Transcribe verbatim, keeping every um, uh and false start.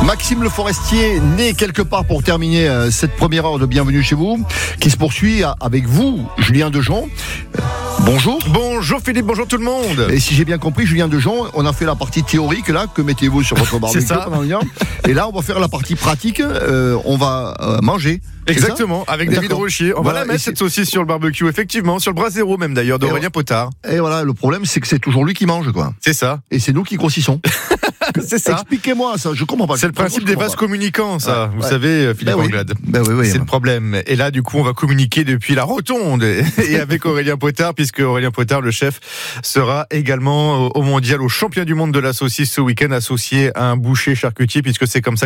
Maxime Le Forestier, né quelque part pour terminer euh, cette première heure de Bienvenue chez vous, qui se poursuit à, avec vous, Julien Dejon. Euh, bonjour. Bonjour Philippe, bonjour tout le monde. Et si j'ai bien compris, Julien Dejon, on a fait la partie théorique là, que mettez-vous sur votre barbecue pendant une heure. Et là, on va faire la partie pratique, euh, on va euh, manger. Exactement, avec David D'accord. Rochier. On Voilà, va la mettre cette saucisse sur le barbecue, effectivement, sur le brasero même d'ailleurs, d'Aurélien Potard. Et voilà, le problème c'est que c'est toujours lui qui mange, quoi. C'est ça. Et c'est nous qui grossissons. C'est ça. Expliquez-moi ça, je comprends pas. C'est le principe des vases communicants, ça. Ouais, vous ouais. savez, Philippe Ben oui. Anglade. Ben oui, oui, c'est ouais. le problème. Et là, du coup, on va communiquer depuis la rotonde et avec Aurélien Potard, puisque Aurélien Potard, le chef, sera également au mondial, au champion du monde de la saucisse ce week-end, associé à un boucher charcutier, puisque c'est comme ça